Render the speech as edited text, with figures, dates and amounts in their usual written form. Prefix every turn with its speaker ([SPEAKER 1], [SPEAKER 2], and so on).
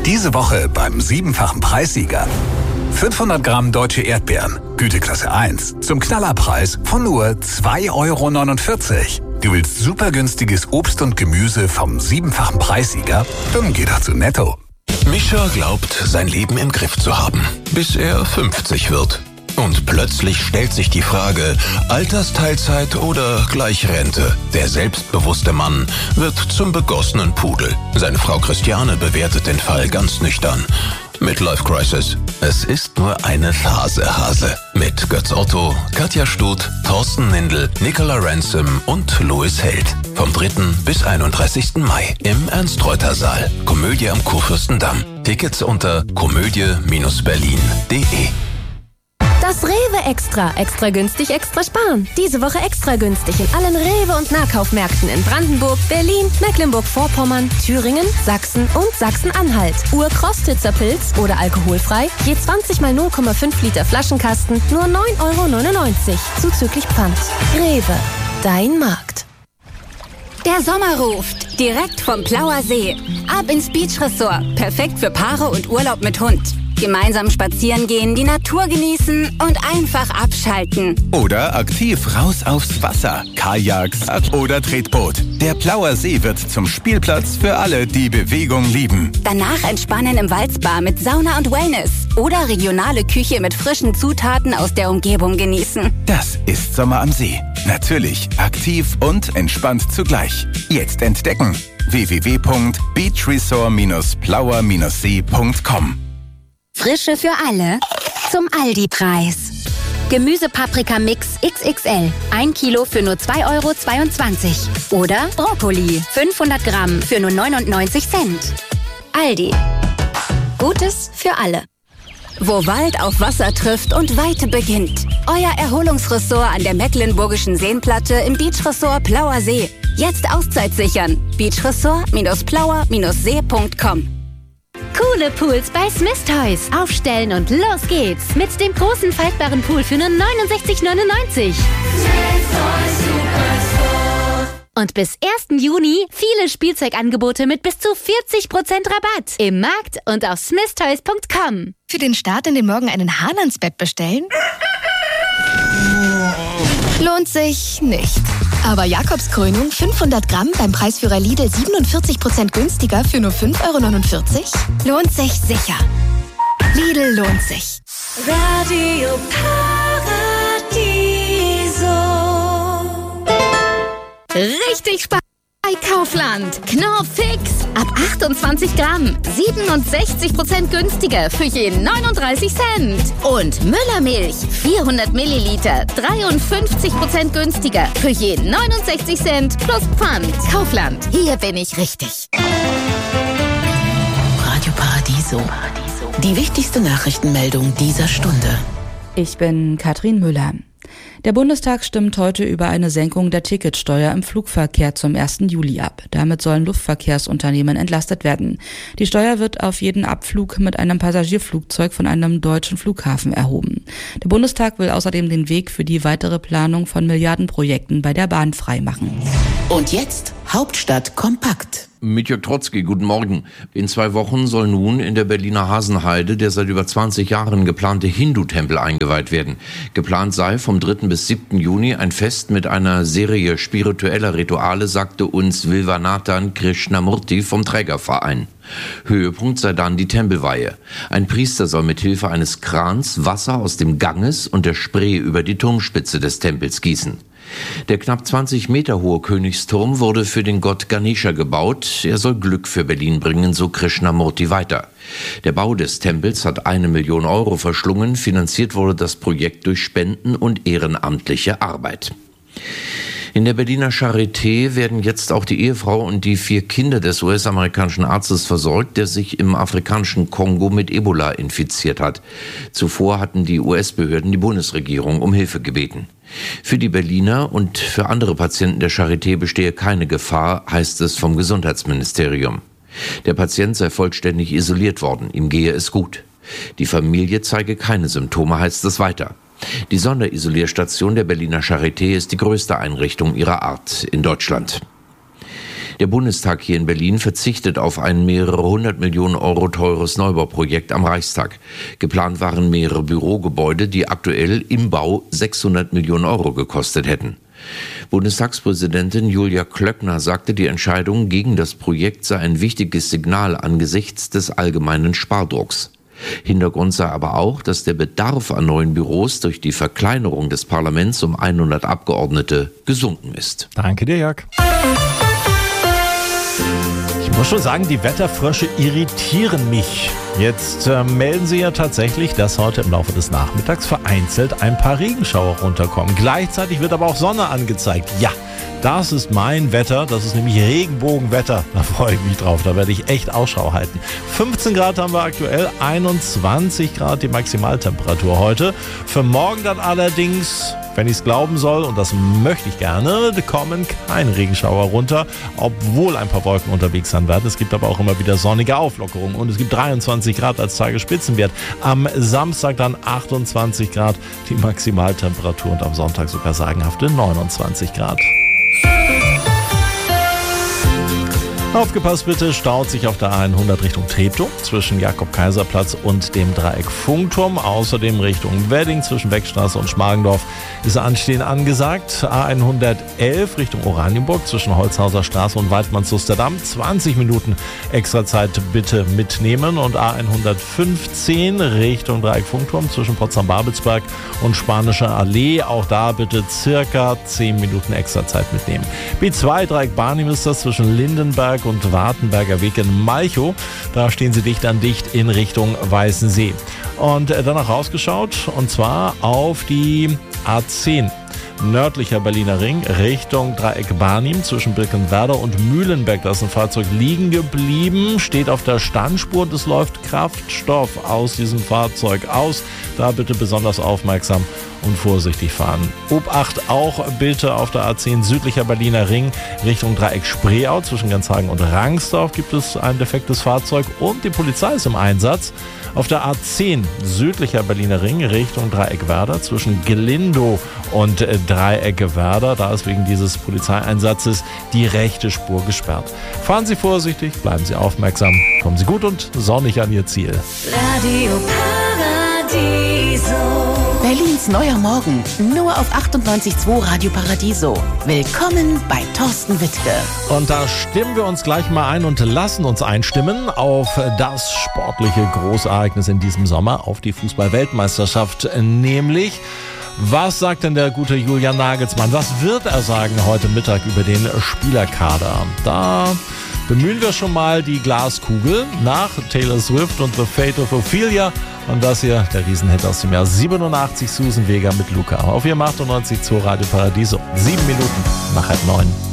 [SPEAKER 1] Diese Woche beim 7-fachen Preissieger. 500 Gramm deutsche Erdbeeren, Güteklasse 1, zum Knallerpreis von nur 2,49 €. Du willst super günstiges Obst und Gemüse vom 7-fachen Preissieger? Dann geh doch zu Netto.
[SPEAKER 2] Mischa glaubt, sein Leben im Griff zu haben, bis er 50 wird. Und plötzlich stellt sich die Frage, Altersteilzeit oder gleich Rente? Der selbstbewusste Mann wird zum begossenen Pudel. Seine Frau Christiane bewertet den Fall ganz nüchtern. Midlife Crisis. Es ist nur eine Phase, Hase. Mit Götz Otto, Katja Stut, Thorsten Nindl, Nicola Ransom und Louis Held. Vom 3. bis 31. Mai im Ernst-Reuter-Saal. Komödie am Kurfürstendamm. Tickets unter komödie-berlin.de.
[SPEAKER 3] Das Rewe Extra. Extra günstig, extra sparen. Diese Woche extra günstig in allen Rewe- und Nahkaufmärkten in Brandenburg, Berlin, Mecklenburg-Vorpommern, Thüringen, Sachsen und Sachsen-Anhalt. Ur-Krostitzer Pilz oder alkoholfrei. Je 20 mal 0,5 Liter Flaschenkasten. Nur 9,99 €. Zuzüglich Pfand. Rewe. Dein Markt.
[SPEAKER 4] Der Sommer ruft. Direkt vom Plauer See. Ab ins Beach Resort. Perfekt für Paare und Urlaub mit Hund. Gemeinsam spazieren gehen, die Natur genießen und einfach abschalten.
[SPEAKER 5] Oder aktiv raus aufs Wasser. Kajaks oder Tretboot. Der Plauer See wird zum Spielplatz für alle, die Bewegung lieben.
[SPEAKER 4] Danach entspannen im Walzbar mit Sauna und Wellness. Oder regionale Küche mit frischen Zutaten aus der Umgebung genießen.
[SPEAKER 5] Das ist Sommer am See. Natürlich aktiv und entspannt zugleich. Jetzt entdecken. www.beachresort-plauer-see.com.
[SPEAKER 4] Frische für alle zum Aldi-Preis. Gemüsepaprika-Mix XXL. 1 Kilo für nur 2,22 €. Oder Brokkoli. 500 Gramm für nur 99 Cent. Aldi. Gutes für alle. Wo Wald auf Wasser trifft und Weite beginnt. Euer Erholungsressort an der Mecklenburgischen Seenplatte im Beachresort Plauer See. Jetzt Auszeit sichern. Beachresort-plauer-see.com.
[SPEAKER 3] Coole Pools bei Smith Toys. Aufstellen und los geht's. Mit dem großen faltbaren Pool für nur 69,99 €. Und bis 1. Juni viele Spielzeugangebote mit bis zu 40% Rabatt. Im Markt und auf smithtoys.com.
[SPEAKER 6] Für den Start in den Morgen einen Hahn ans Bett bestellen? Lohnt sich nicht. Aber Jakobskrönung 500 Gramm beim Preisführer Lidl 47% günstiger für nur 5,49 € lohnt sich sicher. Lidl lohnt sich.
[SPEAKER 7] Radio Paradiso.
[SPEAKER 3] Richtig Spaß bei Kaufland. Knorr Fix. Ab 28 Gramm. 67% günstiger für je 39 Cent. Und Müllermilch. 400 Milliliter. 53% günstiger für je 69 Cent plus Pfand. Kaufland. Hier bin ich richtig.
[SPEAKER 8] Radio Paradiso. Die wichtigste Nachrichtenmeldung dieser Stunde.
[SPEAKER 9] Ich bin Katrin Müller. Der Bundestag stimmt heute über eine Senkung der Ticketsteuer im Flugverkehr zum 1. Juli ab. Damit sollen Luftverkehrsunternehmen entlastet werden. Die Steuer wird auf jeden Abflug mit einem Passagierflugzeug von einem deutschen Flughafen erhoben. Der Bundestag will außerdem den Weg für die weitere Planung von Milliardenprojekten bei der Bahn freimachen.
[SPEAKER 8] Und jetzt Hauptstadt kompakt.
[SPEAKER 10] Mit Jörg Trotzki, guten Morgen. In 2 Wochen soll nun in der Berliner Hasenheide der seit über 20 Jahren geplante Hindu-Tempel eingeweiht werden. Geplant sei vom 3. bis 7. Juni ein Fest mit einer Serie spiritueller Rituale, sagte uns Vilvanathan Krishnamurti vom Trägerverein. Höhepunkt sei dann die Tempelweihe. Ein Priester soll mit Hilfe eines Krans Wasser aus dem Ganges und der Spree über die Turmspitze des Tempels gießen. Der knapp 20 Meter hohe Königsturm wurde für den Gott Ganesha gebaut. Er soll Glück für Berlin bringen, so Krishnamurti weiter. Der Bau des Tempels hat 1 Million € verschlungen. Finanziert wurde das Projekt durch Spenden und ehrenamtliche Arbeit. In der Berliner Charité werden jetzt auch die Ehefrau und die 4 Kinder des US-amerikanischen Arztes versorgt, der sich im afrikanischen Kongo mit Ebola infiziert hat. Zuvor hatten die US-Behörden die Bundesregierung um Hilfe gebeten. Für die Berliner und für andere Patienten der Charité bestehe keine Gefahr, heißt es vom Gesundheitsministerium. Der Patient sei vollständig isoliert worden, ihm gehe es gut. Die Familie zeige keine Symptome, heißt es weiter. Die Sonderisolierstation der Berliner Charité ist die größte Einrichtung ihrer Art in Deutschland. Der Bundestag hier in Berlin verzichtet auf ein mehrere 100 Millionen Euro teures Neubauprojekt am Reichstag. Geplant waren mehrere Bürogebäude, die aktuell im Bau 600 Millionen Euro gekostet hätten. Bundestagspräsidentin Julia Klöckner sagte, die Entscheidung gegen das Projekt sei ein wichtiges Signal angesichts des allgemeinen Spardrucks. Hintergrund sei aber auch, dass der Bedarf an neuen Büros durch die Verkleinerung des Parlaments um 100 Abgeordnete gesunken ist.
[SPEAKER 7] Danke dir, Jörg. Ich muss schon sagen, die Wetterfrösche irritieren mich. Jetzt melden sie ja tatsächlich, dass heute im Laufe des Nachmittags vereinzelt ein paar Regenschauer runterkommen. Gleichzeitig wird aber auch Sonne angezeigt. Ja, das ist mein Wetter, das ist nämlich Regenbogenwetter. Da freue ich mich drauf, da werde ich echt Ausschau halten. 15 Grad haben wir aktuell, 21 Grad die Maximaltemperatur heute. Für morgen dann allerdings, wenn ich es glauben soll, und das möchte ich gerne, kommen keine Regenschauer runter, obwohl ein paar Wolken unterwegs sein werden. Es gibt aber auch immer wieder sonnige Auflockerungen und es gibt 23 Grad als Tagesspitzenwert. Am Samstag dann 28 Grad die Maximaltemperatur und am Sonntag sogar sagenhafte 29 Grad. Aufgepasst bitte, staut sich auf der A100 Richtung Treptow zwischen Jakob-Kaiser-Platz und dem Dreieck Funkturm. Außerdem Richtung Wedding zwischen Beckstraße und Schmargendorf ist Anstehen angesagt. A111 Richtung Oranienburg zwischen Holzhauser Straße und Weidmanns-Susterdamm. 20 Minuten extra Zeit bitte mitnehmen. Und A115 Richtung Dreieck Funkturm zwischen Potsdam-Babelsberg und Spanische Allee. Auch da bitte circa 10 Minuten extra Zeit mitnehmen. B2 Dreieck Barnim ist das zwischen Lindenberg und Wartenberger Weg in Malchow. Da stehen sie dicht an dicht in Richtung Weißensee. Und danach rausgeschaut, und zwar auf die A10. Nördlicher Berliner Ring Richtung Dreieck Barnim zwischen Birkenwerder und Mühlenberg. Da ist ein Fahrzeug liegen geblieben, steht auf der Standspur und es läuft Kraftstoff aus diesem Fahrzeug aus. Da bitte besonders aufmerksam und vorsichtig fahren. Obacht auch bitte auf der A10 südlicher Berliner Ring Richtung Dreieck Spreeau. Zwischen Genshagen und Rangsdorf gibt es ein defektes Fahrzeug und die Polizei ist im Einsatz. Auf der A10 südlicher Berliner Ring Richtung Dreieck Werder zwischen Glindow und Dreieck Werder. Da ist wegen dieses Polizeieinsatzes die rechte Spur gesperrt. Fahren Sie vorsichtig, bleiben Sie aufmerksam, kommen Sie gut und sonnig an Ihr Ziel.
[SPEAKER 8] Radio Paradiso. Berlins neuer Morgen, nur auf 98.2 Radio Paradiso. Willkommen bei Thorsten Wittke.
[SPEAKER 7] Und da stimmen wir uns gleich mal ein und lassen uns einstimmen auf das sportliche Großereignis in diesem Sommer, auf die Fußball-Weltmeisterschaft, nämlich... Was sagt denn der gute Julian Nagelsmann? Was wird er sagen heute Mittag über den Spielerkader? Da bemühen wir schon mal die Glaskugel nach Taylor Swift und The Fate of Ophelia. Und das hier, der Riesenhit aus dem Jahr 87, Susan Vega mit Luca. Auf ihrem 98.2 Radio Paradiso. 7 Minuten nach 8:30.